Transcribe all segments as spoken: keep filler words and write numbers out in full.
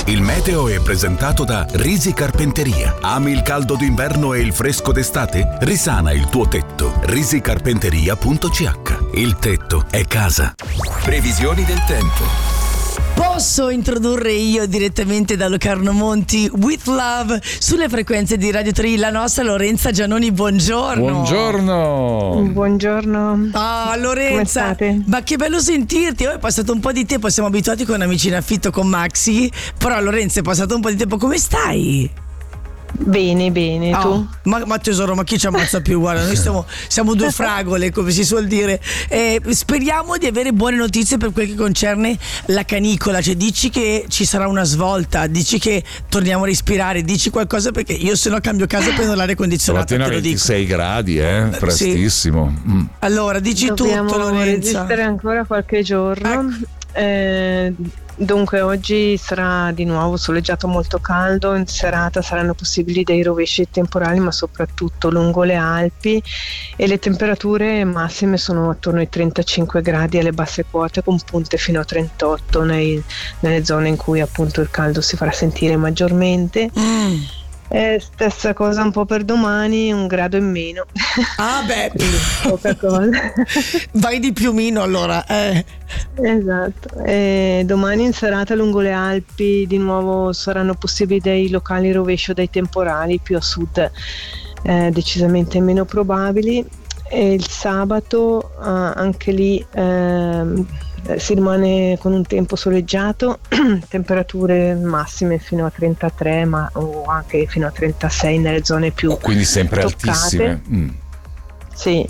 Il meteo è presentato da Risi Carpenteria. Ami il caldo d'inverno e il fresco d'estate? Risana il tuo tetto. risicarpenteria punto c h. Il tetto è casa. Previsioni del tempo. Posso introdurre io direttamente da Locarno Monti With Love sulle frequenze di Radio tre la nostra Lorenza Giannoni, buongiorno. Buongiorno. Buongiorno. Ah, Lorenza, ma che bello sentirti. Oh, è passato un po' di tempo, siamo abituati con Amici in Affitto con Maxi, però Lorenza è passato un po' di tempo, come stai? Bene, bene, oh, tu? Ma, ma tesoro, ma chi ci ammazza più? Guarda, noi siamo, siamo due fragole, come si suol dire. Eh, speriamo di avere buone notizie per quel che concerne la canicola. Cioè, dici che ci sarà una svolta, dici che torniamo a respirare, dici qualcosa, perché io se no cambio casa e prendo l'aria condizionata. Stamattina te lo dico. ventisei gradi, eh? Prestissimo. Sì. Mm. Allora, dici Dobbiamo tutto, Lorenza. resistere ancora qualche giorno. Ecco. Eh, Dunque oggi sarà di nuovo soleggiato, molto caldo, in serata saranno possibili dei rovesci temporali, ma soprattutto lungo le Alpi, e le temperature massime sono attorno ai trentacinque gradi alle basse quote, con punte fino a trentotto nei, nelle zone in cui appunto il caldo si farà sentire maggiormente. Mm. Eh, stessa cosa un po' per domani, un grado in meno. Ah beh, poca cosa. Vai di piumino allora. Eh. Esatto. E domani in serata lungo le Alpi di nuovo saranno possibili dei locali rovescio dei temporali, più a sud eh, decisamente meno probabili. E il sabato eh, anche lì eh, si rimane con un tempo soleggiato, temperature massime fino a trentatré, ma o anche fino a trentasei nelle zone più oh, quindi sempre toccate. Altissime. Mm. Sì.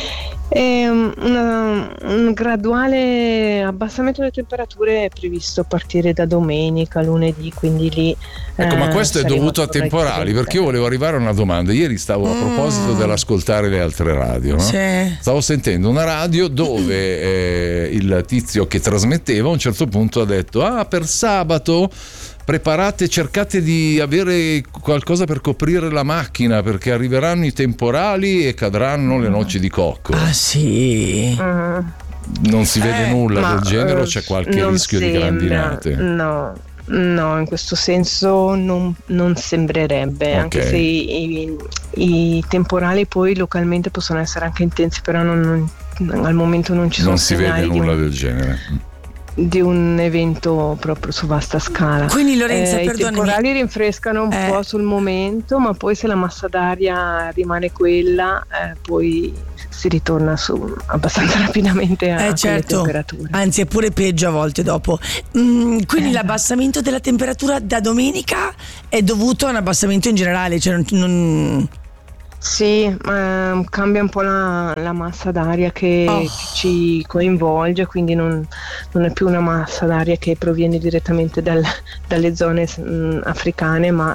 E una, un graduale abbassamento delle temperature è previsto a partire da domenica, lunedì, quindi lì ecco, eh, ma questo è dovuto a temporali, perché io volevo arrivare a una domanda. Ieri stavo a proposito mm. dell'ascoltare le altre radio, no? Sì. Stavo sentendo una radio dove eh, il tizio che trasmetteva a un certo punto ha detto: ah, per sabato preparate, cercate di avere qualcosa per coprire la macchina, perché arriveranno i temporali e cadranno le noci di cocco. Ah sì. Mm. Non si vede Eh, nulla ma, del genere, o eh, c'è qualche non rischio di sembra, grandinate? No, no, in questo senso non, non sembrerebbe, okay. Anche se i, i, i temporali poi localmente possono essere anche intensi, però non, non, al momento non ci sono non si vede nulla di, del genere. Di un evento proprio su vasta scala. Quindi Lorenza, eh, i perdonami. temporali rinfrescano un eh. po' sul momento, ma poi se la massa d'aria rimane quella, eh, poi si ritorna su abbastanza rapidamente a eh, certo. quelle temperature. Anzi, è pure peggio a volte dopo. Mm, quindi eh. l'abbassamento della temperatura da domenica è dovuto a un abbassamento in generale, cioè non, non... Sì, eh, cambia un po' la, la massa d'aria che, oh. che ci coinvolge, quindi non, non è più una massa d'aria che proviene direttamente dal, dalle zone mh, africane, ma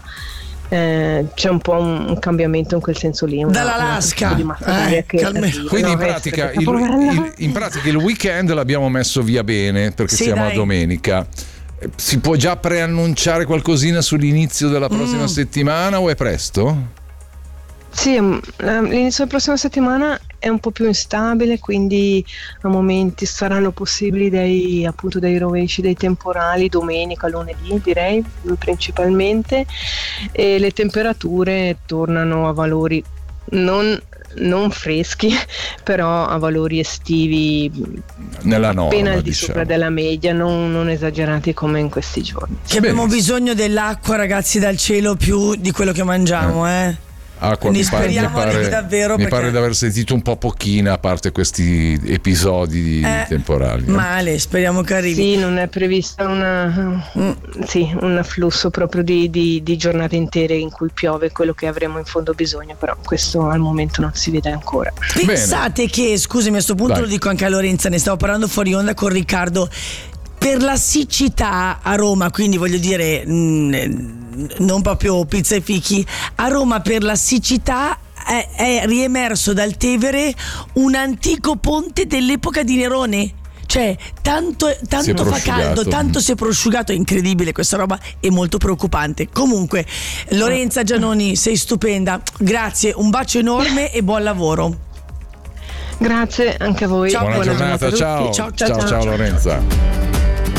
eh, c'è un po' un, un cambiamento in quel senso lì. Una, Dall'Alaska. una di massa d'aria eh, che arriva. Quindi no, in, pratica, il, il, in pratica il weekend l'abbiamo messo via bene, perché sì, siamo dai. a domenica. Si può già preannunciare qualcosina sull'inizio della prossima mm. settimana, o è presto? Sì, l'inizio della prossima settimana è un po' più instabile, quindi a momenti saranno possibili dei, appunto, dei rovesci, dei temporali domenica, lunedì direi principalmente, e le temperature tornano a valori non, non freschi, però a valori estivi nella norma, appena al di diciamo. sopra della media, non, non esagerati come in questi giorni. Che abbiamo bisogno dell'acqua, ragazzi, dal cielo più di quello che mangiamo, eh. eh. Acqua, Quindi mi pare, mi pare, davvero, mi perché... pare di aver sentito un po' pochina, a parte questi episodi di eh, temporali. Eh? Male, speriamo che arrivi. Sì, non è prevista una, mm. sì, un afflusso proprio di, di, di giornate intere in cui piove quello che avremo in fondo bisogno, però questo al momento non si vede ancora. Pensate Bene. che, scusami, a questo punto Dai. lo dico anche a Lorenza, ne stavo parlando fuori onda con Riccardo, per la siccità a Roma, quindi voglio dire mh, non proprio pizza e fichi, a Roma per la siccità è, è riemerso dal Tevere un antico ponte dell'epoca di Nerone. Cioè, tanto, tanto fa caldo, tanto si è prosciugato, è incredibile questa roba, è molto preoccupante. Comunque, Lorenza Giannoni, sei stupenda, grazie, un bacio enorme e buon lavoro. Grazie anche a voi. Ciao, buona, buona giornata, giornata ciao. Ciao, ciao, ciao, ciao, ciao, ciao Lorenza.